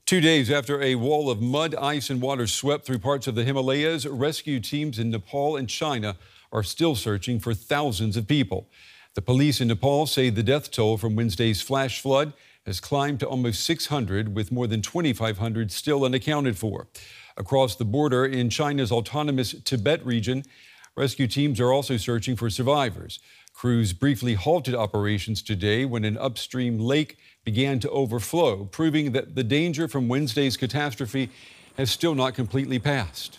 2 days after a wall of mud, ice, and water swept through parts of the Himalayas, rescue teams in Nepal and China are still searching for thousands of people. The police in Nepal say the death toll from Wednesday's flash flood has climbed to almost 600, with more than 2,500 still unaccounted for. Across the border in China's autonomous Tibet region, rescue teams are also searching for survivors. Crews briefly halted operations today when an upstream lake began to overflow, proving that the danger from Wednesday's catastrophe has still not completely passed.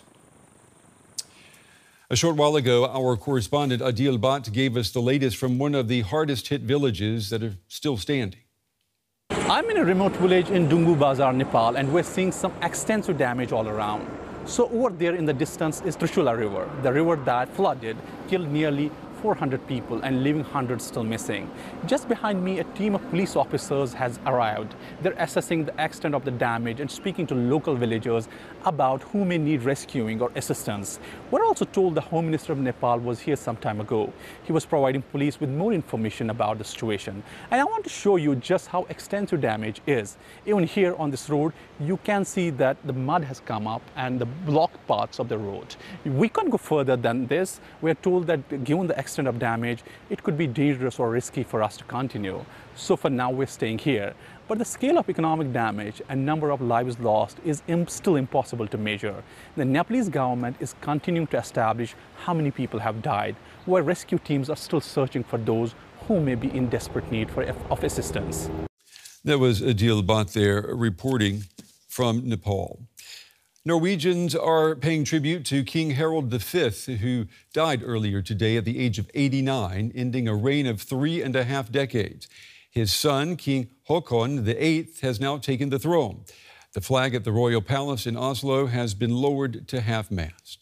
A short while ago, our correspondent Adil Bhatt gave us the latest from one of the hardest hit villages that are still standing. I'm in a remote village in Dungu Bazar, Nepal, and we're seeing some extensive damage all around. So over there in the distance is Trishula River, the river that flooded, killed nearly 400 people and leaving hundreds still missing. Just behind me, a team of police officers has arrived. They're assessing the extent of the damage and speaking to local villagers about who may need rescuing or assistance. We're also told the Home Minister of Nepal was here some time ago. He was providing police with more information about the situation. And I want to show you just how extensive damage is. Even here on this road, you can see that the mud has come up and the blocked parts of the road. We can't go further than this. We're told that given the extent of damage, it could be dangerous or risky for us to continue. So for now, we're staying here. But the scale of economic damage and number of lives lost is still impossible to measure. The Nepalese government is continuing to establish how many people have died, while rescue teams are still searching for those who may be in desperate need of assistance. That was Adil Bhatt there reporting from Nepal. Norwegians are paying tribute to King Harald V, who died earlier today at the age of 89, ending a reign of 3.5 decades. His son, King Haakon VIII, has now taken the throne. The flag at the Royal Palace in Oslo has been lowered to half-mast.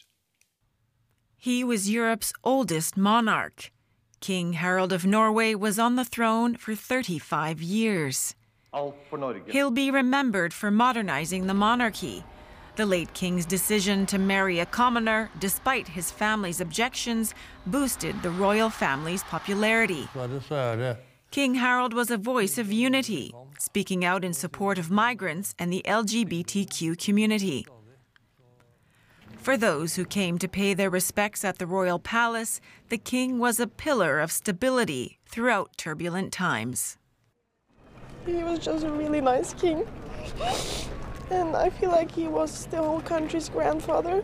He was Europe's oldest monarch. King Harald of Norway was on the throne for 35 years. He'll be remembered for modernizing the monarchy. The late king's decision to marry a commoner, despite his family's objections, boosted the royal family's popularity. King Harald was a voice of unity, speaking out in support of migrants and the LGBTQ community. For those who came to pay their respects at the royal palace, the king was a pillar of stability throughout turbulent times. He was just a really nice king. And I feel like he was the whole country's grandfather.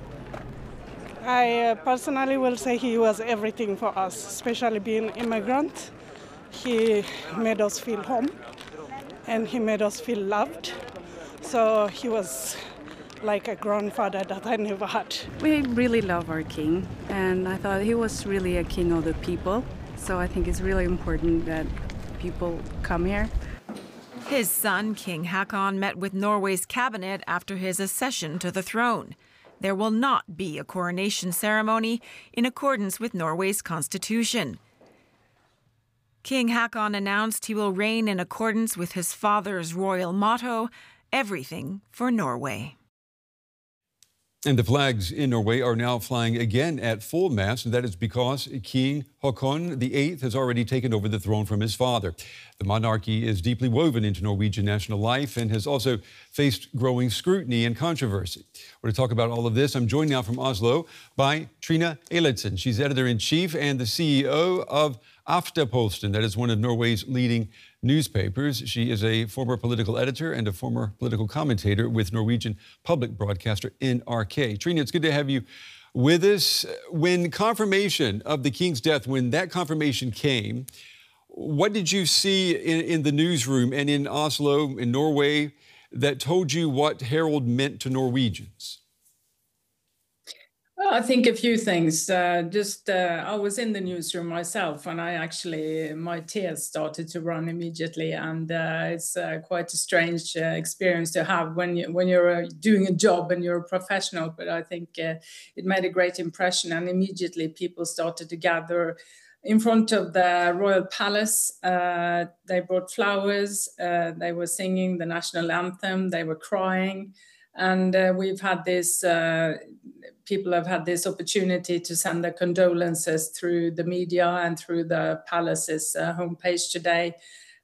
I personally will say he was everything for us, especially being immigrant. He made us feel home and he made us feel loved. So he was like a grandfather that I never had. We really love our king, and I thought he was really a king of the people. So I think it's really important that people come here. His son, King Haakon, met with Norway's cabinet after his accession to the throne. There will not be a coronation ceremony in accordance with Norway's constitution. King Haakon announced he will reign in accordance with his father's royal motto, "Everything for Norway." And the flags in Norway are now flying again at full mast, and that is because King Haakon VIII has already taken over the throne from his father. The monarchy is deeply woven into Norwegian national life and has also faced growing scrutiny and controversy. We're to talk about all of this. I'm joined now from Oslo by Trine Eilertsen. She's editor-in-chief and the CEO of Aftenposten, that is one of Norway's leading newspapers. She is a former political editor and a former political commentator with Norwegian public broadcaster NRK. Trine, it's good to have you with us. When confirmation of the king's death, when that confirmation came, what did you see in the newsroom and in Oslo, in Norway, that told you what Harald meant to Norwegians? Well, I think a few things. I was in the newsroom myself, and my tears started to run immediately. And it's quite a strange experience to have when you're doing a job and you're a professional. But I think it made a great impression, and immediately people started to gather in front of the royal palace. They brought flowers. They were singing the national anthem. They were crying. And we've had this, people have had this opportunity to send their condolences through the media and through the palace's homepage today.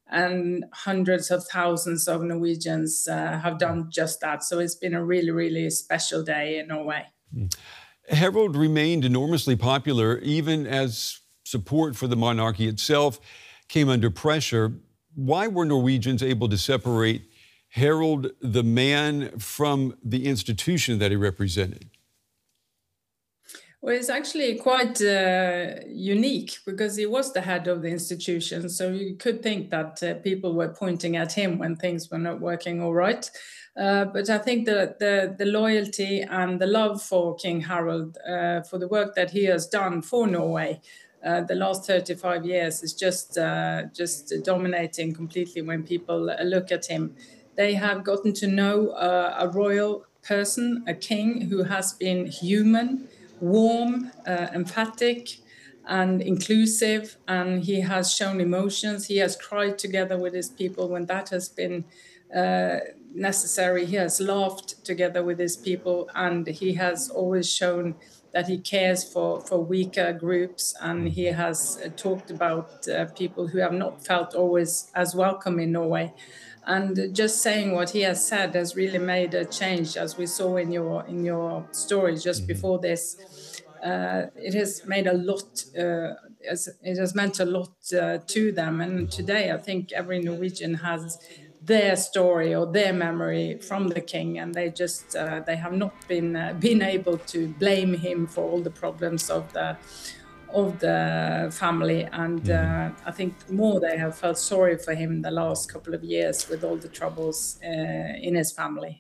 and hundreds of thousands of Norwegians have done just that. So it's been a really, really special day in Norway. Harald remained enormously popular even as support for the monarchy itself came under pressure. Why were Norwegians able to separate Harald, the man, from the institution that he represented? Well, it's actually quite unique because he was the head of the institution. So you could think that people were pointing at him when things were not working all right. But I think that the loyalty and the love for King Harald, for the work that he has done for Norway, the last 35 years is just dominating completely when people look at him. They have gotten to know a royal person, a king who has been human, warm, emphatic, and inclusive, and he has shown emotions. He has cried together with his people when that has been necessary. He has laughed together with his people, and he has always shown that he cares for weaker groups, and he has talked about people who have not felt always as welcome in Norway. And just saying what he has said has really made a change, as we saw in your story just before this. It has made a lot. It has meant a lot to them. And today, I think every Norwegian has their story or their memory from the king, and they just they have not been able to blame him for all the problems of the family, and I think more they have felt sorry for him the last couple of years with all the troubles in his family.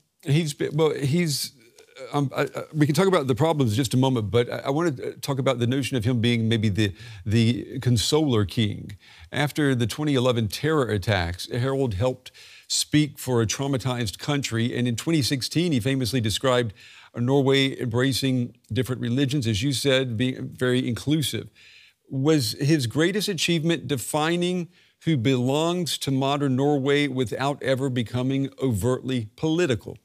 We can talk about the problems in just a moment, but I want to talk about the notion of him being maybe the consoler king. After the 2011 terror attacks, Harald helped speak for a traumatized country, and in 2016 he famously described Norway embracing different religions, as you said, being very inclusive. Was his greatest achievement defining who belongs to modern Norway without ever becoming overtly political?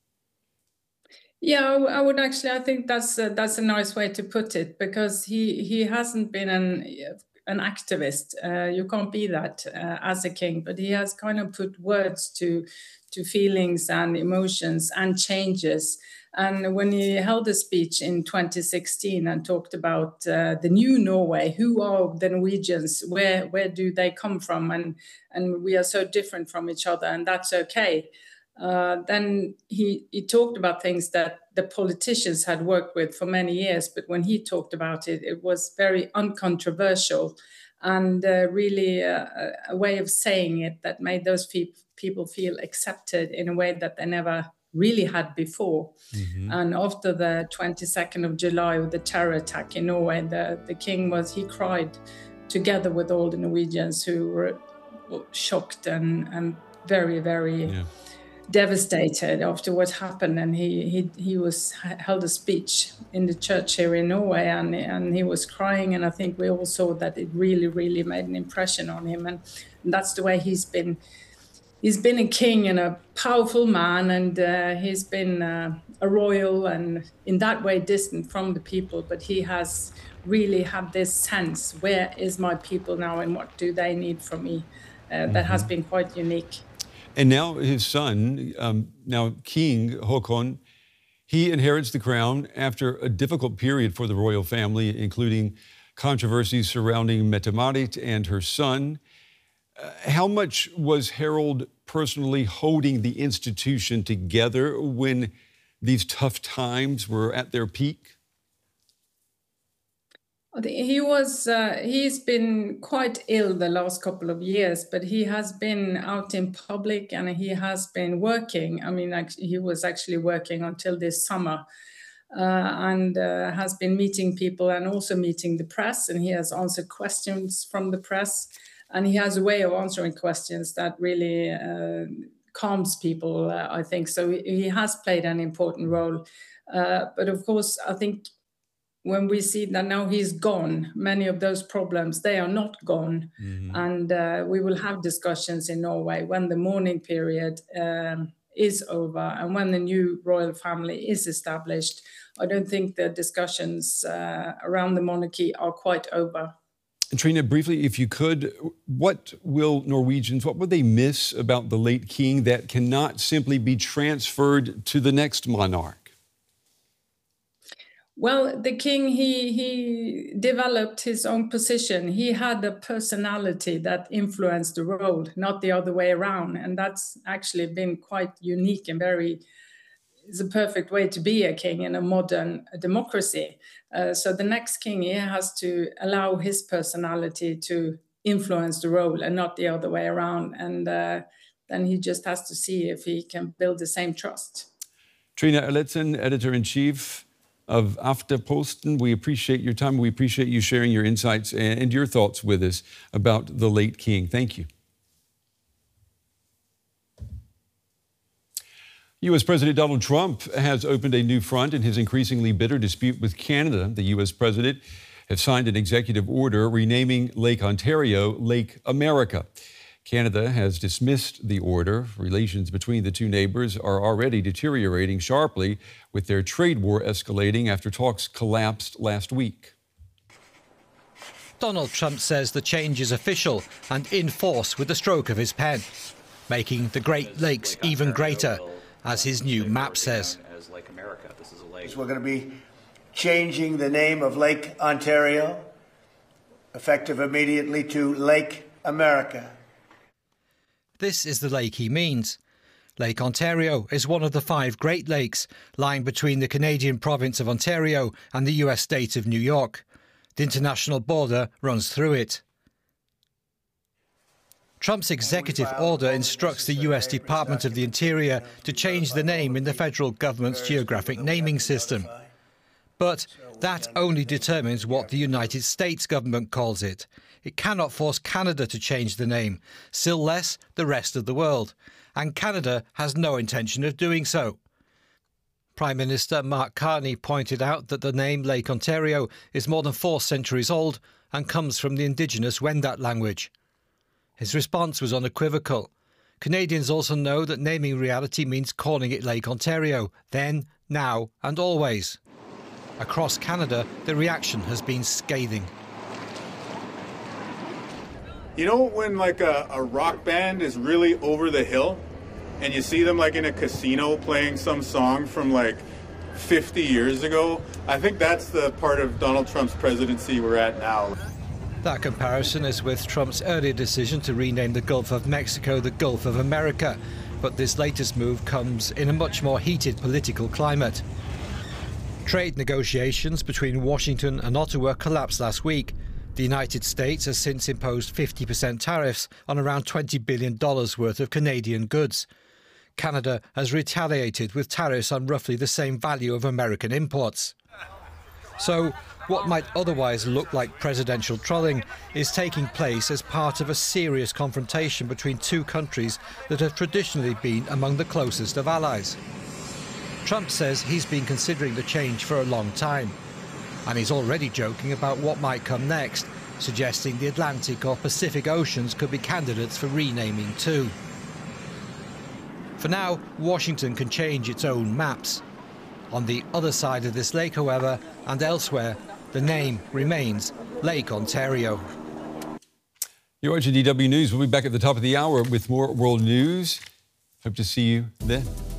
Yeah, I would actually. I think that's a nice way to put it, because he hasn't been an activist. You can't be that as a king, but he has kind of put words to feelings and emotions and changes. And when he held a speech in 2016 and talked about the new Norway, who are the Norwegians, where do they come from, and we are so different from each other, and that's okay. Then he talked about things that the politicians had worked with for many years, but when he talked about it, it was very uncontroversial and really a way of saying it that made those people feel accepted in a way that they never really had before. And after the 22nd of July, with the terror attack in Norway, the king he cried together with all the Norwegians who were shocked and very, very devastated after what happened. And he held a speech in the church here in Norway, and he was crying, and I think we all saw that it really, really made an impression on him. And that's the way he's been a king and a powerful man, and he's been a royal, and in that way distant from the people, but he has really had this sense, where is my people now and what do they need from me? That has been quite unique. And now his son, now King Haakon, he inherits the crown after a difficult period for the royal family, including controversies surrounding Mette-Marit and her son. How much was Harald personally holding the institution together when these tough times were at their peak? He's been quite ill the last couple of years, but he has been out in public and he has been working. I mean, he was actually working until this summer and has been meeting people and also meeting the press, and he has answered questions from the press. And he has a way of answering questions that really calms people, I think. So he has played an important role. But of course, I think when we see that now he's gone, many of those problems, they are not gone. And we will have discussions in Norway when the mourning period is over and when the new royal family is established. I don't think the discussions around the monarchy are quite over. And Trine, briefly, if you could, what will they miss about the late king that cannot simply be transferred to the next monarch? Well, the king, he developed his own position. He had a personality that influenced the role, not the other way around. And that's actually been quite unique and it's a perfect way to be a king in a modern democracy. So the next king, he has to allow his personality to influence the role and not the other way around. And then he just has to see if he can build the same trust. Trine Eilertsen, editor-in-chief of Aftenposten, we appreciate your time. We appreciate you sharing your insights and your thoughts with us about the late king. Thank you. U.S. President Donald Trump has opened a new front in his increasingly bitter dispute with Canada. The U.S. president has signed an executive order renaming Lake Ontario Lake America. Canada has dismissed the order. Relations between the two neighbors are already deteriorating sharply, with their trade war escalating after talks collapsed last week. Donald Trump says the change is official and in force with the stroke of his pen, making the Great Lakes even greater, as his new map says. We're going to be changing the name of Lake Ontario, effective immediately, to Lake America. This is the lake he means. Lake Ontario is one of the 5 Great Lakes lying between the Canadian province of Ontario and the US state of New York. The international border runs through it. Trump's executive order instructs the US Department of the Interior to change the name in the federal government's geographic naming system. But that only determines what the United States government calls it. It cannot force Canada to change the name, still less the rest of the world. And Canada has no intention of doing so. Prime Minister Mark Carney pointed out that the name Lake Ontario is more than 4 centuries old and comes from the indigenous Wendat language. His response was unequivocal. Canadians also know that naming reality means calling it Lake Ontario, then, now and always. Across Canada, the reaction has been scathing. You know when like a rock band is really over the hill and you see them like in a casino playing some song from like 50 years ago? I think that's the part of Donald Trump's presidency we're at now. That comparison is with Trump's earlier decision to rename the Gulf of Mexico the Gulf of America. But this latest move comes in a much more heated political climate. Trade negotiations between Washington and Ottawa collapsed last week. The United States has since imposed 50% tariffs on around $20 billion worth of Canadian goods. Canada has retaliated with tariffs on roughly the same value of American imports. So, what might otherwise look like presidential trolling is taking place as part of a serious confrontation between 2 countries that have traditionally been among the closest of allies. Trump says he's been considering the change for a long time. And he's already joking about what might come next, suggesting the Atlantic or Pacific Oceans could be candidates for renaming too. For now, Washington can change its own maps. On the other side of this lake, however, and elsewhere, the name remains Lake Ontario. You're watching DW News. We'll be back at the top of the hour with more world news. Hope to see you then.